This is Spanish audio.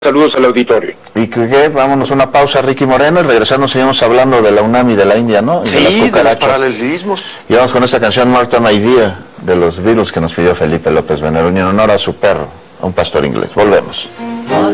Saludos al auditorio. Y que vámonos a una pausa, Ricky Moreno, y regresando seguimos hablando de la UNAM y de la India, ¿no? Y sí, de los paralelismos. Y vamos con esa canción Martin Idea de los Beatles que nos pidió Felipe López Venero, en honor a su perro, a un pastor inglés. Volvemos.